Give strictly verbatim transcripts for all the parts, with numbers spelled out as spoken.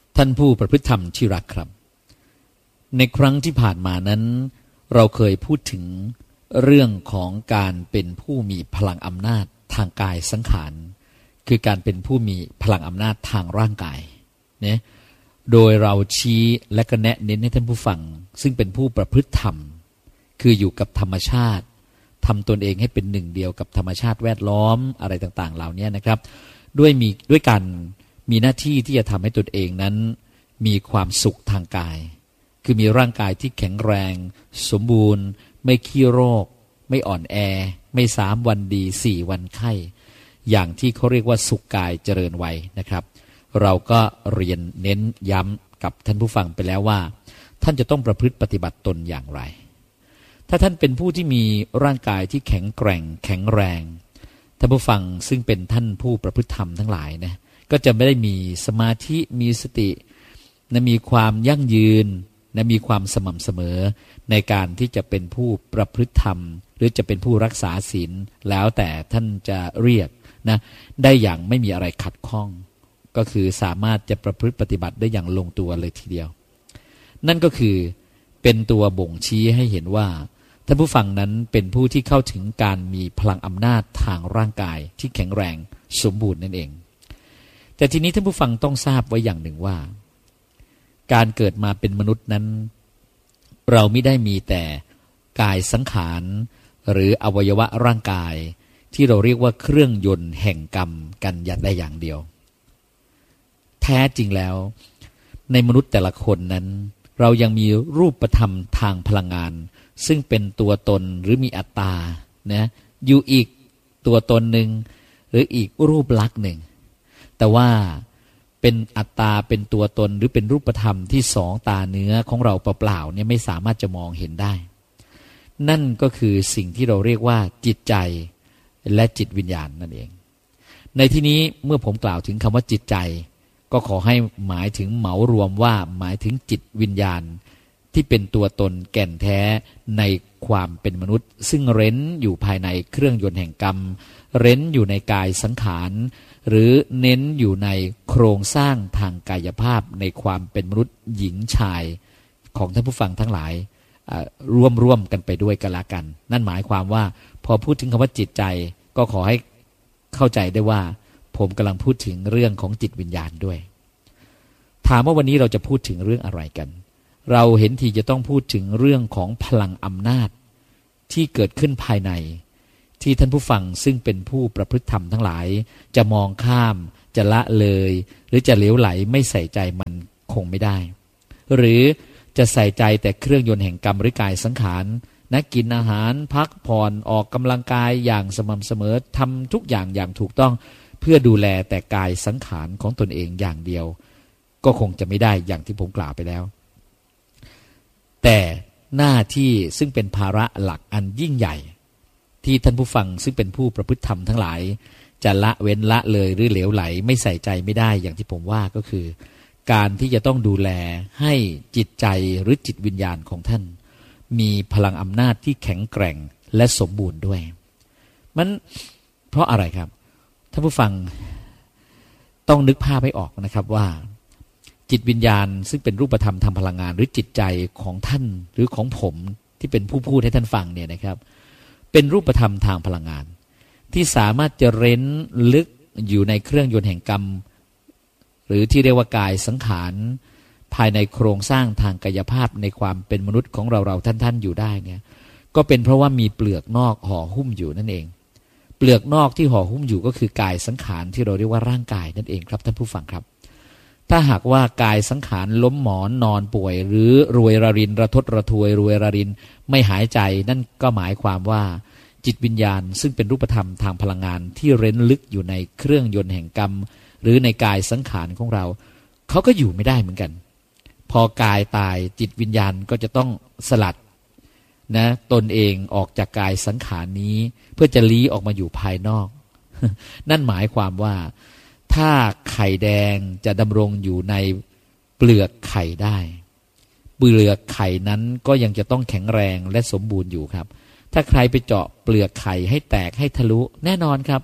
ท่านผู้ประพฤติธรรมที่รักครับในครั้งที่ผ่านมานั้นเราเคยพูดถึงเรื่องของการเป็นผู้มีพลังอำนาจทางกายสังขารคือการเป็นผู้มีพลังอำนาจทางร่างกายเนี่ยโดยเราชี้และก็แนะเน้นให้ท่านผู้ฟังซึ่งเป็นผู้ประพฤติธรรมคืออยู่กับธรรมชาติทำตนเองให้เป็นหนึ่งเดียวกับธรรมชาติแวดล้อมอะไรต่างๆเหล่านี้นะครับด้วยมีด้วยการมีหน้าที่ที่จะทำให้ตนเองนั้นมีความสุขทางกายคือมีร่างกายที่แข็งแรงสมบูรณ์ไม่ขี้โรคไม่อ่อนแอไม่สามวันดีสี่วันไข้อย่างที่เขาเรียกว่าสุขกายเจริญวัยนะครับเราก็เรียนเน้นย้ำกับท่านผู้ฟังไปแล้วว่าท่านจะต้องประพฤติปฏิบัติตนอย่างไรถ้าท่านเป็นผู้ที่มีร่างกายที่แข็งแกร่งแข็งแรงท่านผู้ฟังซึ่งเป็นท่านผู้ประพฤติธรรมทั้งหลายนะก็จะไม่ได้มีสมาธิมีสตินะมีความยั่งยืนนะมีความสม่ำเสมอในการที่จะเป็นผู้ประพฤติธรรมหรือจะเป็นผู้รักษาศีลแล้วแต่ท่านจะเรียกนะได้อย่างไม่มีอะไรขัดข้องก็คือสามารถจะประพฤติปฏิบัติได้อย่างลงตัวเลยทีเดียวนั่นก็คือเป็นตัวบ่งชี้ให้เห็นว่าท่านผู้ฟังนั้นเป็นผู้ที่เข้าถึงการมีพลังอำนาจทางร่างกายที่แข็งแรงสมบูรณ์นั่นเองแต่ทีนี้ท่านผู้ฟังต้องทราบไว้อย่างหนึ่งว่าการเกิดมาเป็นมนุษย์นั้นเราไม่ได้มีแต่กายสังขารหรืออวัยวะร่างกายที่เราเรียกว่าเครื่องยนต์แห่งกรรมกันอย่างใดอย่างเดียวแท้จริงแล้วในมนุษย์แต่ละคนนั้นเรายังมีรูปธรรมทางพลังงานซึ่งเป็นตัวตนหรือมีอัตตานะอยู่อีกตัวตนหนึ่งหรืออีกรูปลักษณ์หนึ่งแต่ว่าเป็นอัตตาเป็นตัวตนหรือเป็นรูปธรรมที่สองตาเนื้อของเราเปล่าๆเนี่ยไม่สามารถจะมองเห็นได้นั่นก็คือสิ่งที่เราเรียกว่าจิตใจและจิตวิญญาณนั่นเองในที่นี้เมื่อผมกล่าวถึงคำว่าจิตใจก็ขอให้หมายถึงเหมารวมว่าหมายถึงจิตวิญญาณที่เป็นตัวตนแก่นแท้ในความเป็นมนุษย์ซึ่งเร้นอยู่ภายในเครื่องยนต์แห่งกรรมเร้นอยู่ในกายสังขารหรือเน้นอยู่ในโครงสร้างทางกายภาพในความเป็นมนุษย์หญิงชายของท่านผู้ฟังทั้งหลายร่วมร่วมกันไปด้วยกันละกันนั่นหมายความว่าพอพูดถึงคำว่าจิตใจก็ขอให้เข้าใจได้ว่าผมกำลังพูดถึงเรื่องของจิตวิญญาณด้วยถามว่าวันนี้เราจะพูดถึงเรื่องอะไรกันเราเห็นทีจะต้องพูดถึงเรื่องของพลังอำนาจที่เกิดขึ้นภายในที่ท่านผู้ฟังซึ่งเป็นผู้ประพฤติธรรมทั้งหลายจะมองข้ามจะละเลยหรือจะเหลวไหลไม่ใส่ใจมันคงไม่ได้หรือจะใส่ใจแต่เครื่องยนต์แห่งกรรมหรือกายสังขารนักกินอาหารพักผ่อนออกกำลังกายอย่างสม่ำเสมอทำทุกอย่างอย่างถูกต้องเพื่อดูแลแต่กายสังขารของตนเองอย่างเดียวก็คงจะไม่ได้อย่างที่ผมกล่าวไปแล้วแต่หน้าที่ซึ่งเป็นภาระหลักอันยิ่งใหญ่ที่ท่านผู้ฟังซึ่งเป็นผู้ประพฤติธรรมทั้งหลายจะละเว้นละเลยหรือเหลวไหลไม่ใส่ใจไม่ได้อย่างที่ผมว่าก็คือการที่จะต้องดูแลให้จิตใจหรือจิตวิญญาณของท่านมีพลังอำนาจที่แข็งแกร่งและสมบูรณ์ด้วยมันเพราะอะไรครับท่านผู้ฟังต้องนึกภาพให้ออกนะครับว่าจิตวิญญาณซึ่งเป็นรูปธรรมทางพลังงานหรือจิตใจของท่านหรือของผมที่เป็นผู้พูดให้ท่านฟังเนี่ยนะครับเป็นรูปธรรมทางพลังงานที่สามารถจะเร้นลึกอยู่ในเครื่องยนต์แห่งกรรมหรือที่เรียกว่ากายสังขารภายในโครงสร้างทางกายภาพในความเป็นมนุษย์ของเราเราท่านๆอยู่ได้เนี่ยก็เป็นเพราะว่ามีเปลือกนอกห่อหุ้มอยู่นั่นเองเปลือกนอกที่ห่อหุ้มอยู่ก็คือกายสังขารที่เราเรียกว่าร่างกายนั่นเองครับท่านผู้ฟังครับถ้าหากว่ากายสังขารล้มหมอนนอนป่วยหรือรวยระรินระทดระทวยรวยระรินไม่หายใจนั่นก็หมายความว่าจิตวิญญาณซึ่งเป็นรูปธรรมทางพลังงานที่เร้นลึกอยู่ในเครื่องยนต์แห่งกรรมหรือในกายสังขารของเราเขาก็อยู่ไม่ได้เหมือนกันพอกายตายจิตวิญญาณก็จะต้องสลัดนะตนเองออกจากกายสังขารนี้เพื่อจะลี้ออกมาอยู่ภายนอก นั่นหมายความว่าถ้าไข่แดงจะดำรงอยู่ในเปลือกไข่ได้เปลือกไข่นั้นก็ยังจะต้องแข็งแรงและสมบูรณ์อยู่ครับถ้าใครไปเจาะเปลือกไข่ให้แตกให้ทะลุแน่นอนครับ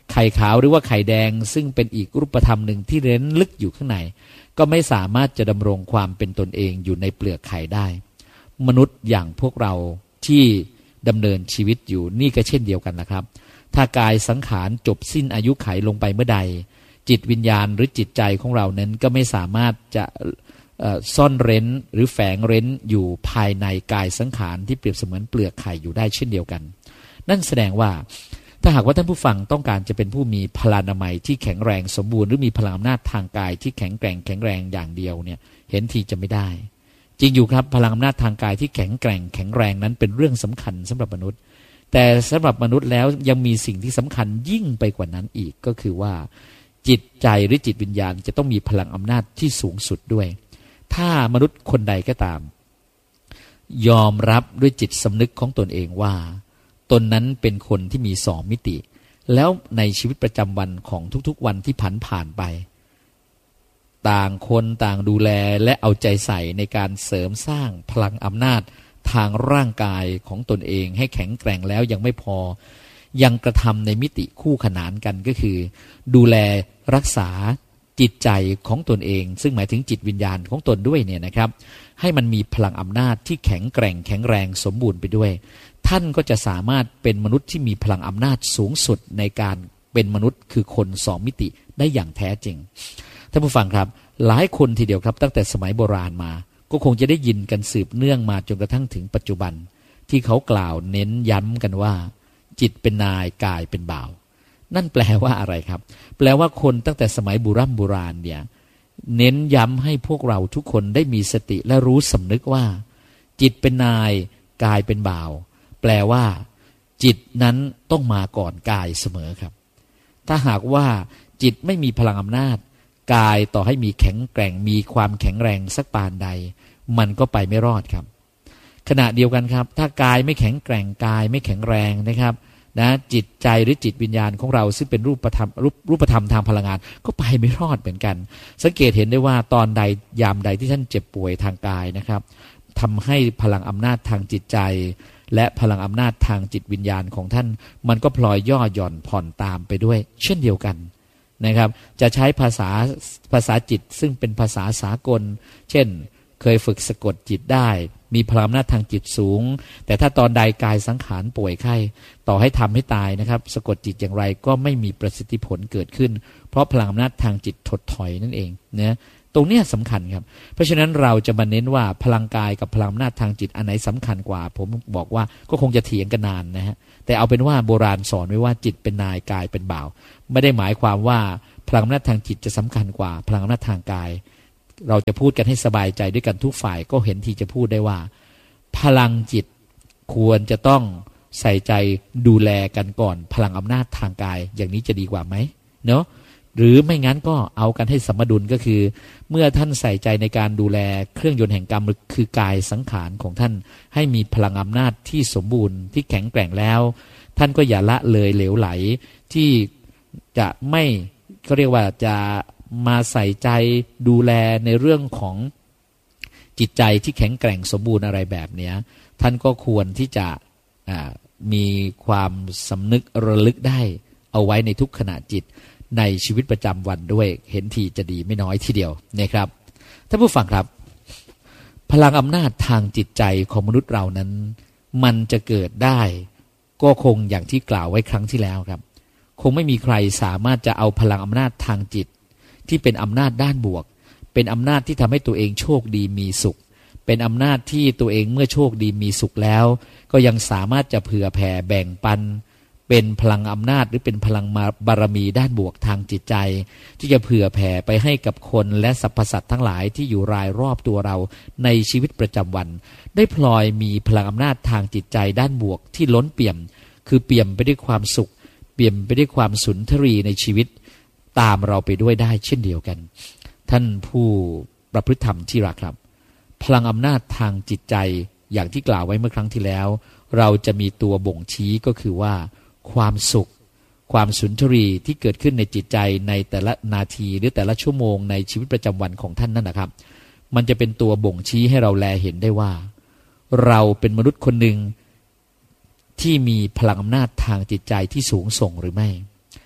ไข่ขาวหรือว่าไข่แดงซึ่งเป็นอีกรูปธรรมหนึ่งที่เร้นลึกอยู่ข้างในก็ไม่สามารถจะดำรงความเป็นตนเองอยู่ในเปลือกไข่ได้มนุษย์อย่างพวกเราที่ดำเนินชีวิตอยู่นี่ก็เช่นเดียวกันนะครับถ้ากายสังขารจบสิ้นอายุไขลงไปเมื่อใดจิตวิญญาณหรือจิตใจของเรานั้นก็ไม่สามารถจะซ่อนเร้นหรือแฝงเร้นอยู่ภายในกายสังขารที่เปรียบเสมือนเปลือกไข่อยู่ได้เช่นเดียวกันนั่นแสดงว่าถ้าหากว่าท่านผู้ฟังต้องการจะเป็นผู้มีพลานามัยที่แข็งแรงสมบูรณ์หรือมีพลังอำนาจทางกายที่แข็งแกร่งแข็งแรงอย่างเดียวเนี่ยเห็นทีจะไม่ได้จริงอยู่ครับพลังอำนาจทางกายที่แข็งแกร่งแข็งแรงนั้นเป็นเรื่องสำคัญสำหรับมนุษย์แต่สำหรับมนุษย์แล้วยังมีสิ่งที่สำคัญยิ่งไปกว่านั้นอีกก็คือว่าจิตใจหรือจิตวิญญาณจะต้องมีพลังอำนาจที่สูงสุดด้วยถ้ามนุษย์คนใดก็ตามยอมรับด้วยจิตสำนึกของตนเองว่าตนนั้นเป็นคนที่มีสองมิติแล้วในชีวิตประจำวันของทุกๆวันที่ผ่านผ่านไปต่างคนต่างดูแลและเอาใจใส่ในการเสริมสร้างพลังอำนาจทางร่างกายของตนเองให้แข็งแกร่งแล้วยังไม่พอยังกระทำในมิติคู่ขนานกันก็คือดูแลรักษาจิตใจของตนเองซึ่งหมายถึงจิตวิญญาณของตนด้วยเนี่ยนะครับให้มันมีพลังอำนาจที่แข็งแกร่งแข็งแรงสมบูรณ์ไปด้วยท่านก็จะสามารถเป็นมนุษย์ที่มีพลังอำนาจสูงสุดในการเป็นมนุษย์คือคนสองมิติได้อย่างแท้จริงท่านผู้ฟังครับหลายคนทีเดียวครับตั้งแต่สมัยโบราณมาก็คงจะได้ยินกันสืบเนื่องมาจนกระทั่งถึงปัจจุบันที่เขากล่าวเน้นย้ำกันว่าจิตเป็นนายกายเป็นบ่าวนั่นแปลว่าอะไรครับแปลว่าคนตั้งแต่สมัยโบราณโบราณเนี่ยเน้นย้ำให้พวกเราทุกคนได้มีสติและรู้สำนึกว่าจิตเป็นนายกายเป็นบ่าวแปลว่าจิตนั้นต้องมาก่อนกายเสมอครับถ้าหากว่าจิตไม่มีพลังอำนาจกายต่อให้มีแข็งแกร่งมีความแข็งแรงสักปานใดมันก็ไปไม่รอดครับขณะเดียวกันครับถ้ากายไม่แข็งแกร่งกายไม่แข็งแรงนะครับนะจิตใจหรือจิตวิญญาณของเราซึ่งเป็นรูปธรรมรูปรูปธรรมทางพลังงานก็ไปไม่รอดเหมือนกันสังเกตเห็นได้ว่าตอนใดยามใดที่ท่านเจ็บป่วยทางกายนะครับทำให้พลังอำนาจทางจิตใจและพลังอำนาจทางจิตวิญญาณของท่านมันก็พลอยย่อหย่อนผ่อนตามไปด้วยเช่นเดียวกันนะครับจะใช้ภาษาภาษาจิตซึ่งเป็นภาษาสากลเช่นเคยฝึกสะกดจิตได้มีพลังอำนาจทางจิตสูงแต่ถ้าตอนใดกายสังขารป่วยไข้ต่อให้ทำให้ตายนะครับสะกดจิตอย่างไรก็ไม่มีประสิทธิผลเกิดขึ้นเพราะพลังอำนาจทางจิตถดถอยนั่นเองนะตรงนี้สำคัญครับเพราะฉะนั้นเราจะมาเน้นว่าพลังกายกับพลังอำนาจทางจิตอันไหนสำคัญกว่าผมบอกว่าก็คงจะเถียงกันนานนะฮะแต่เอาเป็นว่าโบราณสอนไว้ว่าจิตเป็นนายกายเป็นบ่าวไม่ได้หมายความว่าพลังอำนาจทางจิตจะสำคัญกว่าพลังอำนาจทางกายเราจะพูดกันให้สบายใจด้วยกันทุกฝ่ายก็เห็นที่จะพูดได้ว่าพลังจิตควรจะต้องใส่ใจดูแลกันก่อนพลังอำนาจทางกายอย่างนี้จะดีกว่าไหมเนาะหรือไม่งั้นก็เอากันให้สมดุลก็คือเมื่อท่านใส่ใจในการดูแลเครื่องยนต์แห่งกรรมคือกายสังขารของท่านให้มีพลังอำนาจที่สมบูรณ์ที่แข็งแกร่งแล้วท่านก็อย่าละเลยเหลวไหลที่จะไม่เขาเรียกว่าจะมาใส่ใจดูแลในเรื่องของจิตใจที่แข็งแกร่งสมบูรณ์อะไรแบบนี้ท่านก็ควรที่จะมีความสำนึกระลึกได้เอาไว้ในทุกขณะจิตในชีวิตประจำวันด้วยเห็นทีจะดีไม่น้อยทีเดียวนะครับท่านผู้ฟังครับพลังอำนาจทางจิตใจของมนุษย์เรานั้นมันจะเกิดได้ก็คงอย่างที่กล่าวไว้ครั้งที่แล้วครับคงไม่มีใครสามารถจะเอาพลังอำนาจทางจิตที่เป็นอำนาจด้านบวกเป็นอำนาจที่ทำให้ตัวเองโชคดีมีสุขเป็นอำนาจที่ตัวเองเมื่อโชคดีมีสุขแล้วก็ยังสามารถจะเผื่อแผ่แบ่งปันเป็นพลังอำนาจหรือเป็นพลังบารมีด้านบวกทางจิตใจที่จะเผื่อแผ่ไปให้กับคนและสรรพสัตว์ทั้งหลายที่อยู่รายรอบตัวเราในชีวิตประจำวันได้พลอยมีพลังอำนาจทางจิตใจด้านบวกที่ล้นเปี่ยมคือเปี่ยมไปด้วยความสุขเปี่ยมไปด้วยความสุนทรีในชีวิตตามเราไปด้วยได้เช่นเดียวกันท่านผู้ประพฤติธรรมที่รักครับพลังอำนาจทางจิตใจอย่างที่กล่าวไว้เมื่อครั้งที่แล้วเราจะมีตัวบ่งชี้ก็คือว่าความสุขความสุนทรีที่เกิดขึ้นในจิตใจในแต่ละนาทีหรือแต่ละชั่วโมงในชีวิตประจำวันของท่านนั่นนะครับมันจะเป็นตัวบ่งชี้ให้เราแลเห็นได้ว่าเราเป็นมนุษย์คนหนึ่งที่มีพลังอำนาจทางจิตใจที่สูงส่งหรือไม่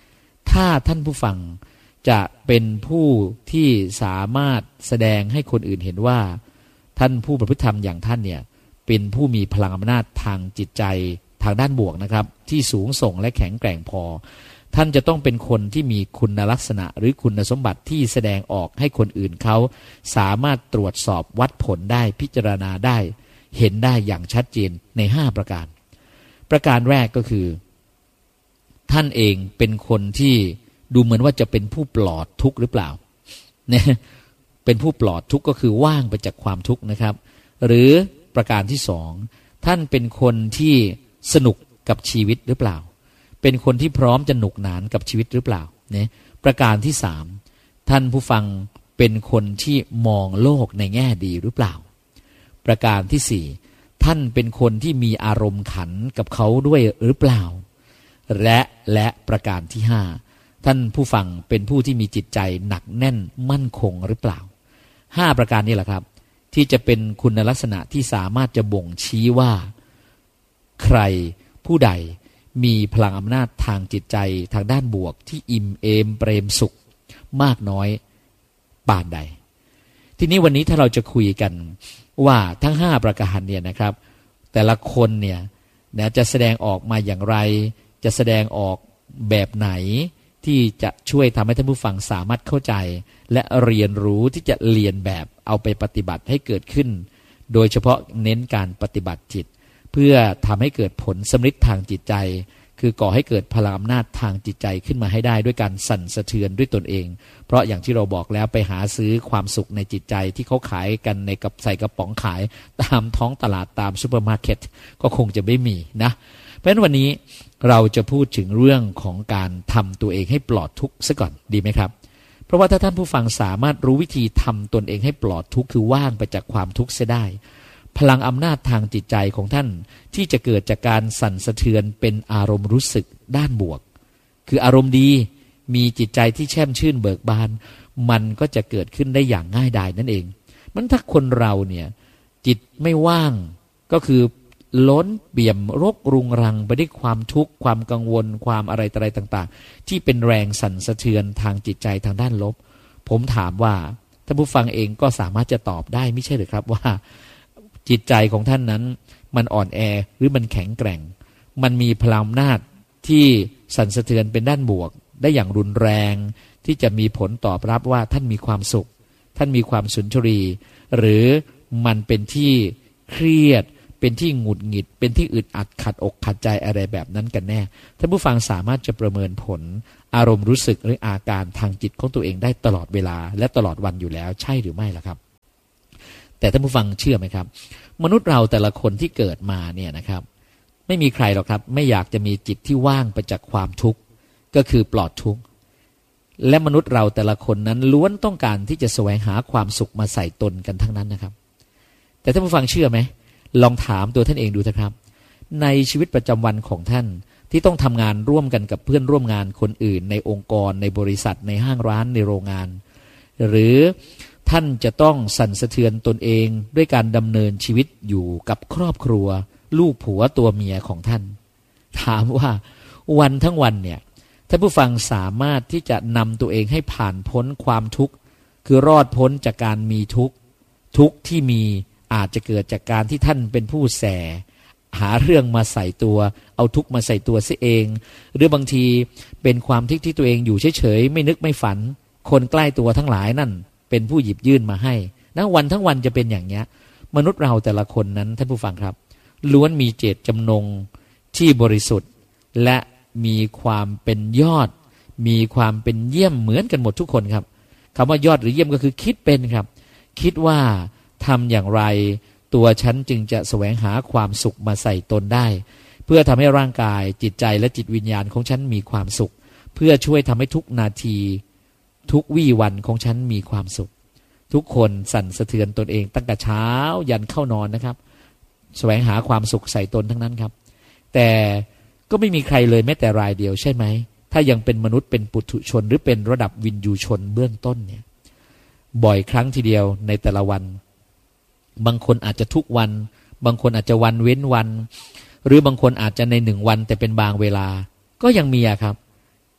ถ้าท่านผู้ฟังจะเป็นผู้ที่สามารถแสดงให้คนอื่นเห็นว่าท่านผู้ประพฤติธรรมอย่างท่านเนี่ยเป็นผู้มีพลังอำนาจทางจิตใจทางด้านบวกนะครับที่สูงส่งและแข็งแกร่งพอท่านจะต้องเป็นคนที่มีคุณลักษณะหรือคุณสมบัติที่แสดงออกให้คนอื่นเขาสามารถตรวจสอบวัดผลได้พิจารณาได้เห็นได้อย่างชัดเจนในห้าประการประการแรกก็คือท่านเองเป็นคนที่ดูเหมือนว่าจะเป็นผู้ปลอดทุกข์หรือเปล่าเนี่ยเป็นผู้ปลอดทุกข์ก็คือว่างไปจากความทุกข์นะครับหรือประการที่สองท่านเป็นคนที่สนุกกับชีวิตหรือเปล่าเป็นคนที่พร้อมจะหนุกหนานกับชีวิตหรือเปล่าเนี่ยประการที่สามท่านผู้ฟังเป็นคนที่มองโลกในแง่ดีหรือเปล่าประการที่สี่ท่านเป็นคนที่มีอารมณ์ขันกับเขาด้วยหรือเปล่าและและประการที่ห้าท่านผู้ฟังเป็นผู้ที่มีจิตใจหนักแน่นมั่นคงหรือเปล่าห้าประการนี้แหละครับที่จะเป็นคุณลักษณะที่สามารถจะบ่งชี้ว่าใครผู้ใดมีพลังอำนาจทางจิตใจทางด้านบวกที่อิ่มเอมเปรมสุขมากน้อยปานใดทีนี้วันนี้ถ้าเราจะคุยกันว่าทั้งห้าประการเนี่ยนะครับแต่ละคนเนี่ยนะจะแสดงออกมาอย่างไรจะแสดงออกแบบไหนที่จะช่วยทำให้ท่านผู้ฟังสามารถเข้าใจและเรียนรู้ที่จะเรียนแบบเอาไปปฏิบัติให้เกิดขึ้นโดยเฉพาะเน้นการปฏิบัติจิตเพื่อทำให้เกิดผลสำฤทธิ์ทางจิตใจคือก่อให้เกิดพลังอำนาจทางจิตใจขึ้นมาให้ได้ด้วยการสั่นสะเทือนด้วยตนเองเพราะอย่างที่เราบอกแล้วไปหาซื้อความสุขในจิตใจที่เขาขายกันในกับใส่กระป๋องขายตามท้องตลาดตามซุปเปอร์มาร์เก็ตก็คงจะไม่มีนะเพราะฉะนั้นวันนี้เราจะพูดถึงเรื่องของการทำตัวเองให้ปลอดทุกข์ซะก่อนดีไหมครับเพราะว่าถ้าท่านผู้ฟังสามารถรู้วิธีทำตนเองให้ปลอดทุกข์คือว่างไปจากความทุกข์เสียได้พลังอำนาจทางจิตใจของท่านที่จะเกิดจากการสั่นสะเทือนเป็นอารมณ์รู้สึกด้านบวกคืออารมณ์ดีมีจิตใจที่แช่มชื่นเบิกบานมันก็จะเกิดขึ้นได้อย่างง่ายดายนั่นเองมันถ้าคนเราเนี่ยจิตไม่ว่างก็คือล้นเปี่ยมรกรุงรังไปด้วยความทุกข์ความกังวลความอะไรอะไรต่างๆที่เป็นแรงสั่นสะเทือนทางจิตใจทางด้านลบผมถามว่าท่านผู้ฟังเองก็สามารถจะตอบได้ไม่ใช่หรือครับว่าจิตใจของท่านนั้นมันอ่อนแอหรือมันแข็งแกร่งมันมีพลังอำนาจที่สั่นสะเทือนเป็นด้านบวกได้อย่างรุนแรงที่จะมีผลตอบรับว่าท่านมีความสุขท่านมีความสุนทรีหรือมันเป็นที่เครียดเป็นที่หงุดหงิดเป็นที่อึดอัดขัดอกขัดใจอะไรแบบนั้นกันแน่ท่านผู้ฟังสามารถจะประเมินผลอารมณ์รู้สึกหรืออาการทางจิตของตัวเองได้ตลอดเวลาและตลอดวันอยู่แล้วใช่หรือไม่ล่ะครับแต่ท่านผู้ฟังเชื่อไหมครับมนุษย์เราแต่ละคนที่เกิดมาเนี่ยนะครับไม่มีใครหรอกครับไม่อยากจะมีจิตที่ว่างไปจากความทุกข์ก็คือปลอดทุกข์และมนุษย์เราแต่ละคนนั้นล้วนต้องการที่จะแสวงหาความสุขมาใส่ตนกันทั้งนั้นนะครับแต่ท่านผู้ฟังเชื่อไหมลองถามตัวท่านเองดูเถอะครับในชีวิตประจำวันของท่านที่ต้องทำงานร่วมกันกับเพื่อนร่วมงานคนอื่นในองค์กรในบริษัทในห้างร้านในโรงงานหรือท่านจะต้องสั่นสะเทือนตนเองด้วยการดำเนินชีวิตอยู่กับครอบครัวลูกผัวตัวเมียของท่านถามว่าวันทั้งวันเนี่ยท่านผู้ฟังสามารถที่จะนำตัวเองให้ผ่านพ้นความทุกข์คือรอดพ้นจากการมีทุกข์ทุกข์ที่มีอาจจะเกิดจากการที่ท่านเป็นผู้แสหาเรื่องมาใส่ตัวเอาทุกข์มาใส่ตัวเสียเองหรือบางทีเป็นความทุกข์ที่ตัวเองอยู่เฉยๆไม่นึกไม่ฝันคนใกล้ตัวทั้งหลายนั่นเป็นผู้หยิบยื่นมาให้นะวันทั้งวันจะเป็นอย่างนี้มนุษย์เราแต่ละคนนั้นท่านผู้ฟังครับล้วนมีเจตจำนงที่บริสุทธิ์และมีความเป็นยอดมีความเป็นเยี่ยมเหมือนกันหมดทุกคนครับคำว่ายอดหรือเยี่ยมก็คือคิดเป็นครับคิดว่าทำอย่างไรตัวฉันจึงจะแสวงหาความสุขมาใส่ตนได้เพื่อทำให้ร่างกายจิตใจและจิตวิญญาณของฉันมีความสุขเพื่อช่วยทำให้ทุกนาทีทุกวี่วันของฉันมีความสุขทุกคนสั่นสะเทือนตนเองตั้งแต่เช้ายันเข้านอนนะครับแสวงหาความสุขใส่ตนทั้งนั้นครับแต่ก็ไม่มีใครเลยแม้แต่รายเดียวใช่ไหมถ้ายังเป็นมนุษย์เป็นปุถุชนหรือเป็นระดับวินยูชนเบื้องต้นเนี่ยบ่อยครั้งทีเดียวในแต่ละวันบางคนอาจจะทุกวันบางคนอาจจะวันเว้นวันหรือบางคนอาจจะในหนึ่งวันแต่เป็นบางเวลาก็ยังมีครับ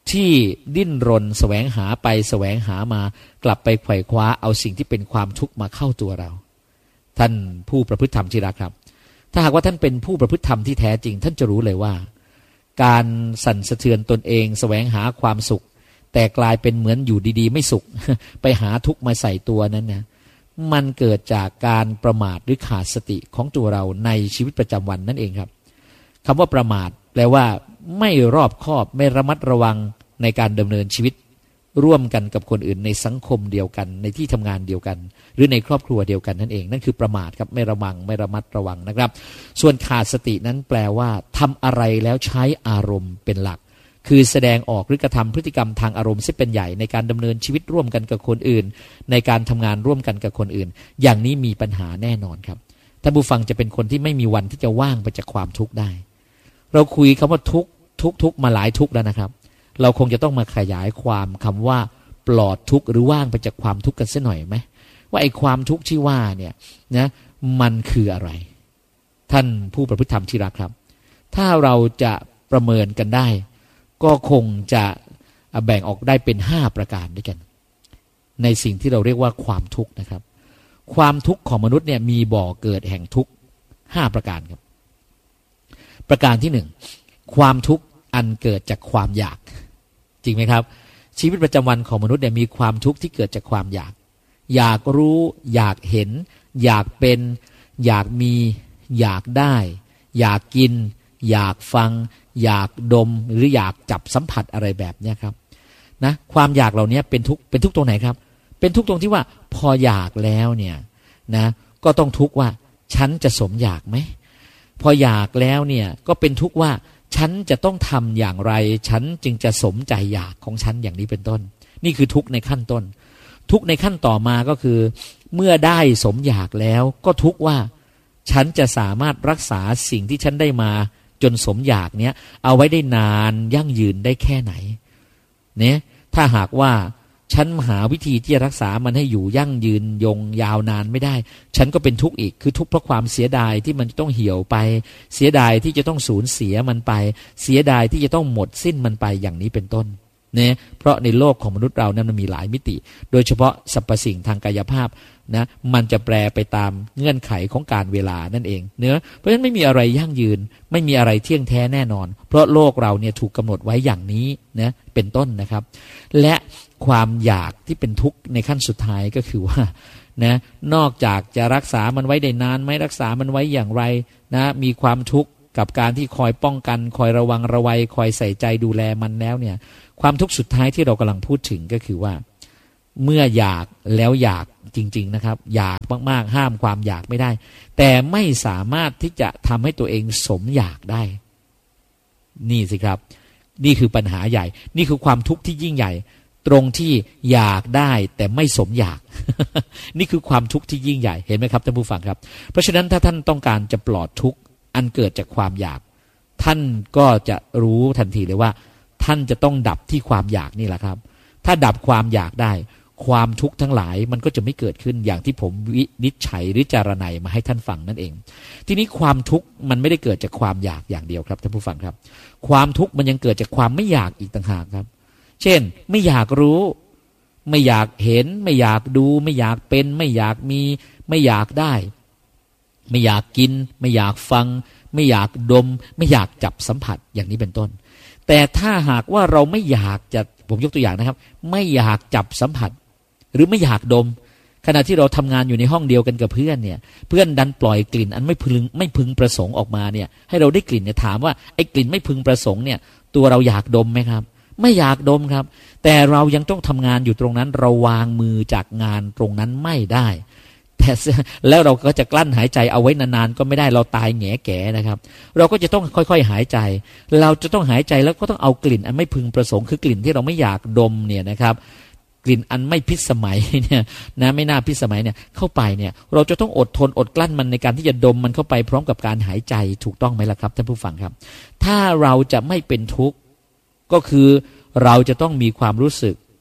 ที่ดิ้นรนแสวงหาไปแสวงหามากลับไปไขว่คว้าเอาสิ่งที่เป็นความทุกข์มาเข้าตัวเราท่านผู้ประพฤติธรรมที่รักครับถ้าหากว่าท่านเป็นผู้ประพฤติธรรมที่แท้จริงท่านจะรู้เลยว่าการสั่นสะเทือนตนเองแสวงหาความสุขแต่กลายเป็นเหมือนอยู่ดีๆไม่สุข ไปหาทุกข์มาใส่ตัวนั้นนะมันเกิดจากการประมาทหรือขาดสติของตัวเราในชีวิตประจำวันนั่นเองครับคำว่าประมาทแปลว่าไม่รอบคอบไม่ระมัดระวังในการดำเนินชีวิตร่วมกันกับคนอื่นในสังคมเดียวกันในที่ทำงานเดียวกันหรือในครอบครัวเดียวกันนั่นเองนั่นคือประมาทครับไม่ระวังไม่ระมัดระวังนะครับส่วนขาดสตินั้นแปลว่าทำอะไรแล้วใช้อารมณ์เป็นหลักคือแสดงออกหรือกระทำพฤติกรรมทางอารมณ์ซึ่งเป็นใหญ่ในการดำเนินชีวิตร่วมกันกับคนอื่นในการทำงานร่วมกันกับคนอื่นอย่างนี้มีปัญหาแน่นอนครับท่านผู้ฟังจะเป็นคนที่ไม่มีวันที่จะว่างไปจากความทุกข์ได้เราคุยคำว่าทุกข์ทุกทุกมาหลายทุกข์แล้วนะครับเราคงจะต้องมาขยายความคำว่าปลอดทุกข์หรือว่างไปจากความทุกข์กันสักหน่อยไหมว่าไอ้ความทุกข์ที่ว่าเนี่ยนะมันคืออะไรท่านผู้ประพฤติธรรมที่รักครับถ้าเราจะประเมินกันได้ก็คงจะแบ่งออกได้เป็นห้าประการด้วยกันในสิ่งที่เราเรียกว่าความทุกข์นะครับความทุกข์ของมนุษย์เนี่ยมีบ่อเกิดแห่งทุกข์ห้าประการครับประการที่หนึ่งความทุกข์อันเกิดจากความอยากจริงไหมครับชีวิตประจำวันของมนุษย์เนี่ยมีความทุกข์ที่เกิดจากความอยากอยากรู้อยากเห็นอยากเป็นอยากมีอยากได้อยากกินอยากฟังอยากดมหรืออยากจับสัมผัสอะไรแบบนี้ครับนะความอยากเหล่านี้เป็นทุกข์เป็นทุกข์ตรงไหนครับเป็นทุกข์ตรงที่ว่าพออยากแล้วเนี่ยนะก็ต้องทุกข์ว่าฉันจะสมอยากไหมพออยากแล้วเนี่ยก็เป็นทุกข์ว่าฉันจะต้องทำอย่างไรฉันจึงจะสมใจอยากของฉันอย่างนี้เป็นต้นนี่คือทุกข์ในขั้นต้นทุกข์ในขั้นต่อมาก็คือเมื่อได้สมอยากแล้วก็ทุกข์ว่าฉันจะสามารถรักษาสิ่งที่ฉันได้มาจนสมอยากเนี้ยเอาไว้ได้นานยั่งยืนได้แค่ไหนเนี่ยถ้าหากว่าฉันหาวิธีที่จะรักษามันให้อยู่ยั่งยืนยงยาวนานไม่ได้ฉันก็เป็นทุกข์อีกคือทุกข์เพราะความเสียดายที่มันต้องเหี่ยวไปเสียดายที่จะต้องสูญเสียมันไปเสียดายที่จะต้องหมดสิ้นมันไปอย่างนี้เป็นต้นเนี่ยเพราะในโลกของมนุษย์เรานั้นมันมีหลายมิติโดยเฉพาะสรรพสิ่งทางกายภาพนะมันจะแปรไปตามเงื่อนไขของการเวลานั่นเองเนื้อเพราะฉะนั้นไม่มีอะไรยั่งยืนไม่มีอะไรเที่ยงแท้แน่นอนเพราะโลกเราเนี่ยถูกกำหนดไว้อย่างนี้นะเป็นต้นนะครับและความอยากที่เป็นทุกข์ในขั้นสุดท้ายก็คือว่านะนอกจากจะรักษามันไว้ได้นานไม่รักษามันไว้อย่างไรนะมีความทุกข์กับการที่คอยป้องกันคอยระวังระวัยคอยใส่ใจดูแลมันแล้วเนี่ยความทุกข์สุดท้ายที่เรากำลังพูดถึงก็คือว่าเมื่ออยากแล้วอยากจริงๆนะครับอยากมากๆห้ามความอยากไม่ได้แต่ไม่สามารถที่จะทำให้ตัวเองสมอยากได้นี่สิครับนี่คือปัญหาใหญ่นี่คือความทุกข์ที่ยิ่งใหญ่ตรงที่อยากได้แต่ไม่สมอยาก นี่คือความทุกข์ที่ยิ่งใหญ่เห็นไหมครับท่านผู้ฟังครับเพราะฉะนั้นถ้าท่านต้องการจะปลอดทุกข์อันเกิดจากความอยากท่านก็จะรู้ทันทีเลยว่าท่านจะต้องดับที่ความอยากนี่แหละครับถ้าดับความอยากได้ความทุกข์ทั้งหลายมันก็จะไม่เกิดขึ้นอย่างที่ผมวินิจฉัยหรือจารณัยมาให้ท่านฟังนั่นเองทีนี้ความทุกข์มันไม่ได้เกิดจากความอยากอย่างเดียวครับท่านผู้ฟังครับความทุกข์มันยังเกิดจากความไม่อยากอีกต่างหากครับเช่นไม่อยากรู้ไม่อยากเห็นไม่อยากดูไม่อยากเป็นไม่อยากมีไม่อยากได้ไม่อยากกินไม่อยากฟังไม่อยากดมไม่อยากจับสัมผัสอย่างนี้เป็นต้นแต่ถ้าหากว่าเราไม่อยากจะผมยกตัวอย่างนะครับไม่อยากจับสัมผัสหรือไม่อยากดมขณะที่เราทำงานอยู่ในห้องเดียวกันกับเพื่อนเนี่ยเพื่อนดันปล่อยกลิ่นอันไม่พึงไม่พึงประสงค์ออกมาเนี่ยให้เราได้กลิ่นเนี่ยถามว่าไอ้กลิ่นไม่พึงประสงค์เนี่ยตัวเราอยากดมไหมครับไม่อยากดมครับแต่เรายังต้องทำงานอยู่ตรงนั้นเราวางมือจากงานตรงนั้นไม่ได้แต่แล้วเราก็จะกลั้นหายใจเอาไว้นานๆก็ไม่ได้เราตายแง่แก่นะครับเราก็จะต้องค่อยๆหายใจเราจะต้องหายใจแล้วก็ต้องเอากลิ่นอันไม่พึงประสงค์คือกลิ่นที่เราไม่อยากดมเนี่ยนะครับกลิ่นอันไม่พิสมัยเนี่ยนะไม่น่าพิสมัยเนี่ยเข้าไปเนี่ยเราจะต้องอดทนอดกลั้นมันในการที่จะดมมันเข้าไปพร้อมกับการหายใจถูกต้องไหมล่ะครับท่านผู้ฟังครับถ้าเราจะไม่เป็นทุกข์ก็คือเราจะต้องมีความรู้สึก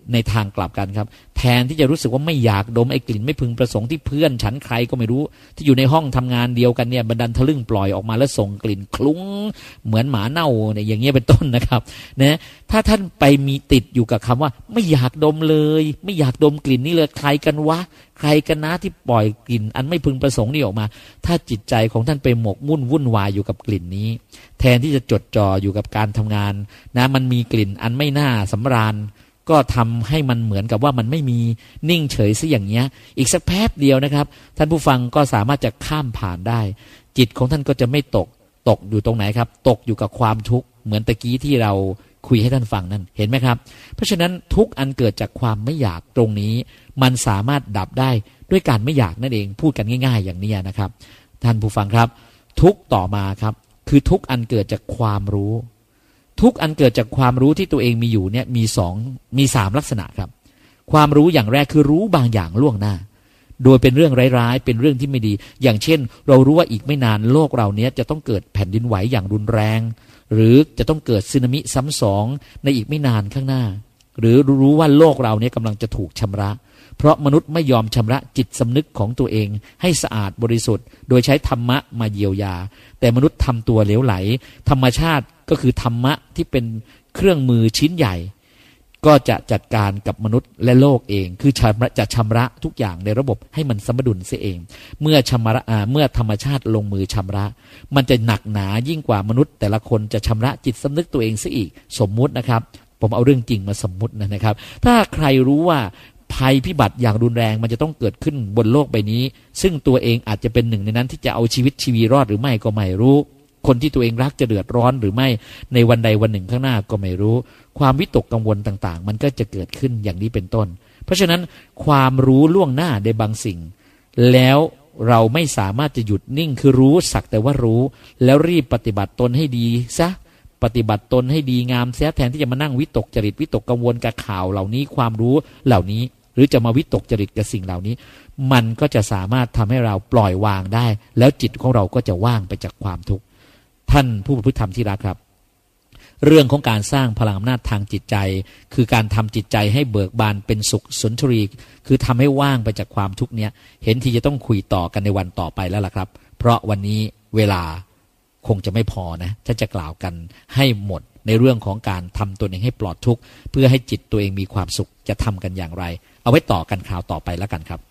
ในทางกลับกันครับแทนที่จะรู้สึกว่าไม่อยากดมไอ้กลิ่นไม่พึงประสงค์ที่เพื่อนฉันใครก็ไม่รู้ที่อยู่ในห้องทำงานเดียวกันเนี่ยบันดาลทะลึ่งปล่อยออกมาแล้วส่งกลิ่นคลุ้งเหมือนหมาเน่าเนี่ยอย่างเงี้ยเป็นต้นนะครับนะถ้าท่านไปมีติดอยู่กับคำว่าไม่อยากดมเลยไม่อยากดมกลิ่นนี่เลยใครกันวะใครกันนะที่ปล่อยกลิ่นอันไม่พึงประสงค์นี่ออกมาถ้าจิตใจของท่านไปหมกมุ่นวุ่นวายอยู่กับกลิ่นนี้แทนที่จะจดจ่ออยู่กับการทำงานนะมันมีกลิ่นอันไม่น่าสำราญก็ทำให้มันเหมือนกับว่ามันไม่มีนิ่งเฉยซะอย่างเงี้ยอีกสักแป๊บเดียวนะครับท่านผู้ฟังก็สามารถจะข้ามผ่านได้จิตของท่านก็จะไม่ตกตกอยู่ตรงไหนครับตกอยู่กับความทุกข์เหมือนตะกี้ที่เราคุยให้ท่านฟังนั่นเห็นไหมครับเพราะฉะนั้นทุกอันเกิดจากความไม่อยากตรงนี้มันสามารถดับได้ด้วยการไม่อยากนั่นเองพูดกันง่ายๆอย่างนี้นะครับท่านผู้ฟังครับทุกต่อมาครับคือทุกอันเกิดจากความรู้ทุกอันเกิดจากความรู้ที่ตัวเองมีอยู่เนี่ยมีสองมีสามลักษณะครับความรู้อย่างแรกคือรู้บางอย่างล่วงหน้าโดยเป็นเรื่องร้ายๆเป็นเรื่องที่ไม่ดีอย่างเช่นเรารู้ว่าอีกไม่นานโลกเราเนี้ยจะต้องเกิดแผ่นดินไหวอย่างรุนแรงหรือจะต้องเกิดสึนามิซ้ำสองในอีกไม่นานข้างหน้าหรือรู้ว่าโลกเราเนี้ยกำลังจะถูกชำระเพราะมนุษย์ไม่ยอมชำระจิตสำนึกของตัวเองให้สะอาดบริสุทธิ์โดยใช้ธรรมะมาเยียวยาแต่มนุษย์ทำตัวเหลวไหลธรรมชาติก็คือธรรมะที่เป็นเครื่องมือชิ้นใหญ่ก็จะจัดการกับมนุษย์และโลกเองคือจะชำระทุกอย่างในระบบให้มันสมดุลเสียเองเมื่อชำระเมื่อธรรมชาติลงมือชำระมันจะหนักหนายิ่งกว่ามนุษย์แต่ละคนจะชำระจิตสำนึกตัวเองเสียอีกสมมุตินะครับผมเอาเรื่องจริงมาสมมุตินะครับถ้าใครรู้ว่าภัยพิบัติอย่างรุนแรงมันจะต้องเกิดขึ้นบนโลกใบนี้ซึ่งตัวเองอาจจะเป็นหนึ่งในนั้นที่จะเอาชีวิตชีวีรอดหรือไม่ก็ไม่รู้คนที่ตัวเองรักจะเดือดร้อนหรือไม่ในวันใดวันหนึ่งข้างหน้าก็ไม่รู้ความวิตกกังวลต่างๆมันก็จะเกิดขึ้นอย่างนี้เป็นต้นเพราะฉะนั้นความรู้ล่วงหน้าในบางสิ่งแล้วเราไม่สามารถจะหยุดนิ่งคือรู้สักแต่ว่ารู้แล้วรีบปฏิบัติตนให้ดีซะปฏิบัติตนให้ดีงามเสียแทนที่จะมานั่งวิตกจริตวิตกกังวลกับข่าวเหล่านี้ความรู้เหล่านี้หรือจะมาวิตกจริตกับสิ่งเหล่านี้มันก็จะสามารถทำให้เราปล่อยวางได้แล้วจิตของเราก็จะว่างไปจากความทุกข์ท่านผู้ประพฤติธรรมที่รักครับเรื่องของการสร้างพลังอำนาจทางจิตใจคือการทำจิตใจให้เบิกบานเป็นสุขสุนทรีคือทำให้ว่างไปจากความทุกข์เนี้ยเห็นที่จะต้องคุยต่อกันในวันต่อไปแล้วล่ะครับเพราะวันนี้เวลาคงจะไม่พอนะถ้าจะกล่าวกันให้หมดในเรื่องของการทำตัวเองให้ปลอดทุกข์เพื่อให้จิตตัวเองมีความสุขจะทำกันอย่างไรเอาไว้ต่อกันคราวต่อไปแล้วกันครับ